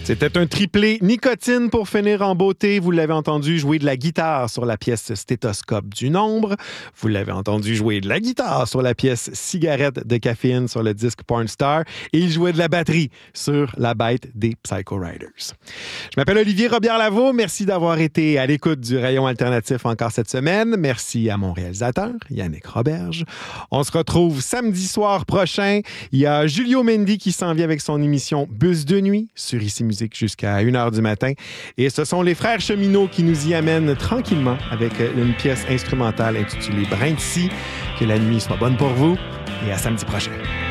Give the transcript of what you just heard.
C'était un triplé nicotine pour finir en beauté. Vous l'avez entendu jouer de la guitare sur la pièce Stéthoscope du Nombre. Vous l'avez entendu jouer de la guitare sur la pièce Cigarette de caféine sur le disque Porn Star. Et il jouait de la batterie sur la bête des Psycho Riders. Je m'appelle Olivier Robillard-Lavaux. Merci d'avoir été à l'écoute du Rayon Alternatif encore cette semaine. Merci à mon réalisateur, Yannick Roberge. On se retrouve samedi soir prochain. Il y a Julio Mendy qui s'en vient avec son émission Bus de nuit sur Ici Musique jusqu'à 1h du matin. Et ce sont les frères Cheminot qui nous y amènent tranquillement avec une pièce instrumentale intitulée Brin de scie. Que la nuit soit bonne pour vous et à samedi prochain.